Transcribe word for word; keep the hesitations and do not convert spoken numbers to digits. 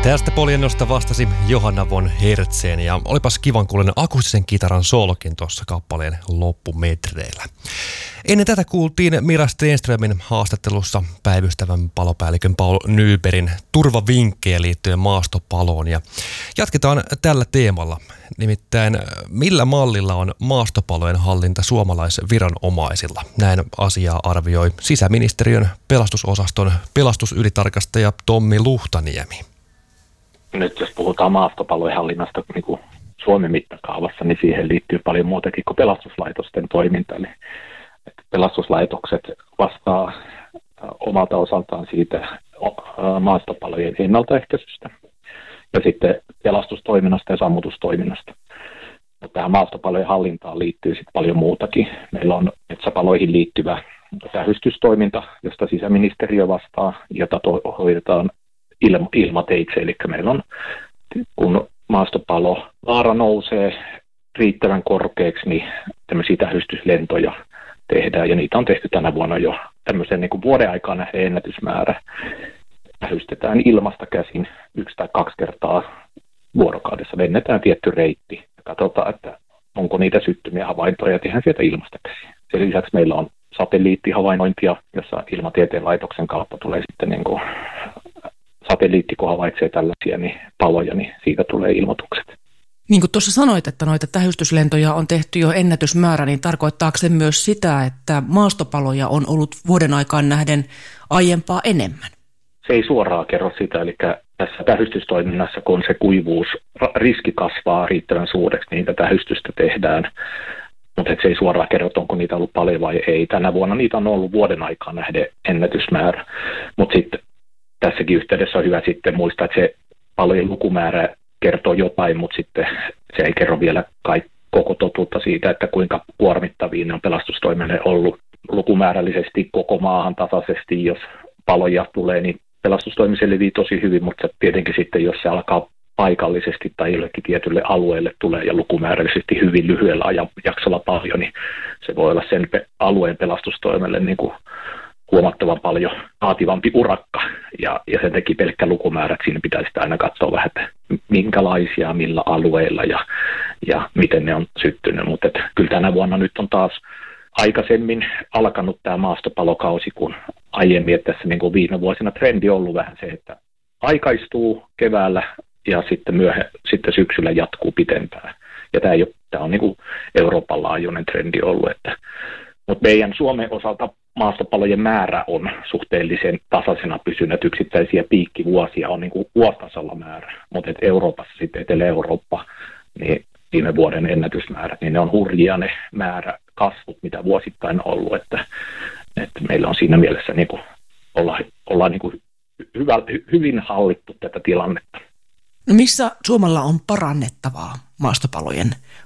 Tästä poljennosta vastasi Johanna von Hertzen ja olipas kivan kuulen akustisen kitaran soolokin tuossa kappaleen loppumetreillä. Ennen tätä kuultiin Mira Stenströmin haastattelussa päivystävän palopäällikön Paul Nybergin turvavinkkejä liittyen maastopaloon. Ja jatketaan tällä teemalla. Nimittäin millä mallilla on maastopalojen hallinta suomalaisviranomaisilla? Näin asiaa arvioi sisäministeriön pelastusosaston pelastusylitarkastaja Tommi Luhtaniemi. Nyt jos puhutaan maastopalojen hallinnasta niin kuin Suomen mittakaavassa, niin siihen liittyy paljon muutakin kuin pelastuslaitosten toiminta. Eli pelastuslaitokset vastaa omalta osaltaan siitä maastopalojen ennaltaehkäisystä ja sitten pelastustoiminnasta ja sammutustoiminnasta. Tähän maastopalojen hallintaan liittyy sitten paljon muutakin. Meillä on metsäpaloihin liittyvä tähystystoiminta, josta sisäministeriö vastaa, jota to- hoidetaan ilma- ilmateitse. Eli meillä on, kun maastopalo vaara nousee riittävän korkeaksi, niin tämmöisiä tähystyslentoja tehdään, ja niitä on tehty tänä vuonna jo tämmöisen niin kuin vuoden aikaa nähden ennätysmäärä. Tähystetään ilmasta käsin yksi tai kaksi kertaa vuorokaudessa, lennetään tietty reitti ja katsotaan, että onko niitä syttymiä havaintoja ja tehdään sieltä ilmasta käsin. Sen lisäksi meillä on satelliittihavainnointia, jossa Ilmatieteen laitoksen kautta tulee sitten niin kuin satelliitti, kun havaitsee tällaisia niin paloja, niin siitä tulee ilmoitukset. Niin kuin tuossa sanoit, että noita tähystyslentoja on tehty jo ennätysmäärä, niin tarkoittaako se myös sitä, että maastopaloja on ollut vuoden aikaan nähden aiempaa enemmän? Se ei suoraan kerro sitä, eli tässä tähystystoiminnassa, kun se kuivuus, riski kasvaa riittävän suureksi, niin tätä tähystystä tehdään, mutta se ei suoraan kerro, onko niitä ollut paljon vai ei. Tänä vuonna niitä on ollut vuoden aikaan nähden ennätysmäärä, mutta sitten tässäkin yhteydessä on hyvä sitten muistaa, että se palojen lukumäärä kertoo jotain, mutta sitten se ei kerro vielä kaikki, koko totuutta siitä, että kuinka kuormittavia ne on pelastustoimelle ollut lukumäärällisesti koko maahan tasaisesti. Jos paloja tulee, niin pelastustoimi selvii tosi hyvin, mutta tietenkin sitten, jos se alkaa paikallisesti tai jollekin tietylle alueelle tulee ja lukumäärällisesti hyvin lyhyellä ajanjaksolla paljon, niin se voi olla sen alueen pelastustoimelle niin kuin huomattavan paljon vaativampi urakka, ja, ja sen teki pelkkä lukumäärä, että siinä pitäisi aina katsoa vähän, että minkälaisia, millä alueilla ja, ja miten ne on syttynyt, mutta kyllä tänä vuonna nyt on taas aikaisemmin alkanut tämä maastopalokausi, kun aiemmin, että tässä niin kuin viime vuosina trendi on ollut vähän se, että aikaistuu keväällä ja sitten myöhemmin, sitten syksyllä jatkuu pitempään, ja tämä, ei ole, tämä on niin kuin Euroopan laajuinen trendi ollut, että mutta meidän Suomen osalta maastopalojen määrä on suhteellisen tasaisena pysynyt. Yksittäisiä piikkivuosia on niin kuin vuositasolla määrä, mutta Euroopassa sitten Etelä-Eurooppa, niin viime vuoden ennätysmäärät, niin ne on hurjia ne määräkasvut, mitä vuosittain on ollut, että, että meillä on siinä mielessä niin kuin olla, olla niin kuin hyvä, hyvin hallittu tätä tilannetta. No missä Suomella on parannettavaa maastopalojen